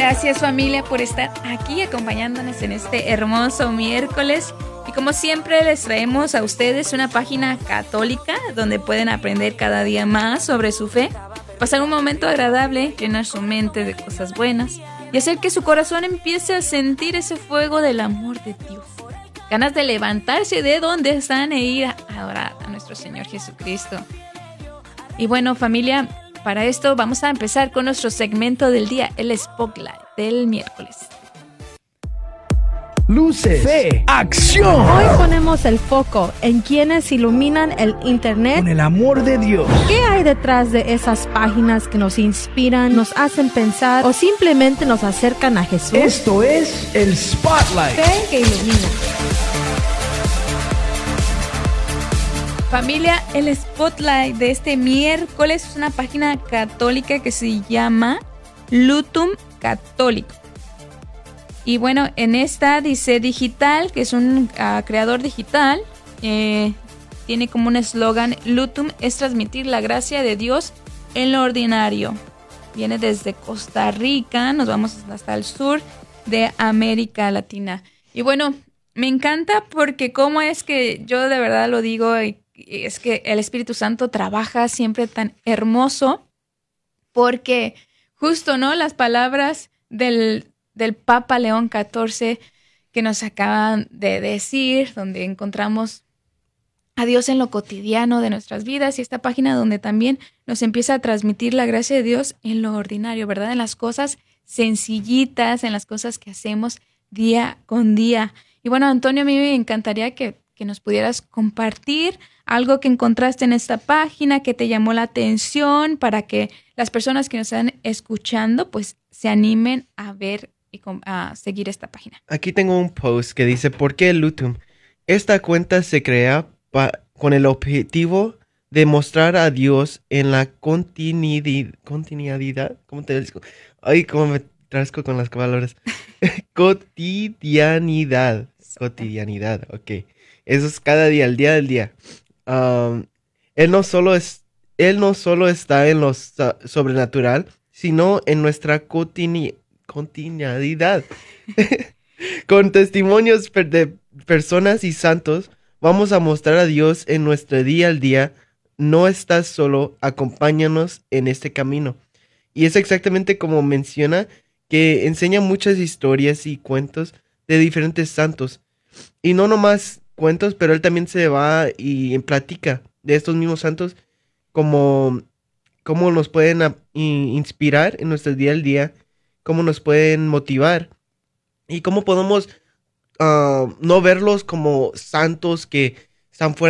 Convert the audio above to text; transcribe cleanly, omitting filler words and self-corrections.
Gracias, familia, por estar aquí acompañándonos en este hermoso miércoles. Y como siempre les traemos a ustedes una página católica donde pueden aprender cada día más sobre su fe, pasar un momento agradable, llenar su mente de cosas buenas y hacer que su corazón empiece a sentir ese fuego del amor de Dios. Ganas de levantarse de donde están e ir a adorar a nuestro Señor Jesucristo. Y bueno, familia, para esto vamos a empezar con nuestro segmento del día, el Spotlight del miércoles. Luces, fe, acción. Hoy ponemos el foco en quienes iluminan el internet con el amor de Dios. ¿Qué hay detrás de esas páginas que nos inspiran, nos hacen pensar o simplemente nos acercan a Jesús? Esto es el Spotlight. Fe que ilumina. Familia, el Spotlight de este miércoles es una página católica que se llama Lutum Católico. Y bueno, en esta dice Digital, que es un creador digital, tiene como un eslogan: Lutum es transmitir la gracia de Dios en lo ordinario. Viene desde Costa Rica, nos vamos hasta el sur de América Latina. Y bueno, me encanta porque cómo es que yo de verdad lo digo, es que el Espíritu Santo trabaja siempre tan hermoso, porque justo, ¿no? Las palabras del Papa León XIV que nos acaban de decir, donde encontramos a Dios en lo cotidiano de nuestras vidas, y esta página donde también nos empieza a transmitir la gracia de Dios en lo ordinario, ¿verdad? En las cosas sencillitas, en las cosas que hacemos día con día. Y bueno, Antonio, a mí me encantaría que nos pudieras compartir algo que encontraste en esta página que te llamó la atención, para que las personas que nos están escuchando pues se animen a ver y a seguir esta página. Aquí tengo un post que dice: ¿por qué Lutum? Esta cuenta se crea con el objetivo de mostrar a Dios en la continuidad. ¿Cómo te digo? Ay, cómo me trasco con las palabras. Cotidianidad, ok. Eso es cada día, el día del día. Él no solo está en lo sobrenatural, sino en nuestra continuidad. Con testimonios de personas y santos, vamos a mostrar a Dios en nuestro día al día. No estás solo, acompáñanos en este camino. Y es exactamente como menciona, que enseña muchas historias y cuentos de diferentes santos. Y no nomás cuentos, pero él también se va y platica de estos mismos santos, como cómo nos pueden inspirar en nuestro día al día, cómo nos pueden motivar y cómo podemos no verlos como santos que están fuera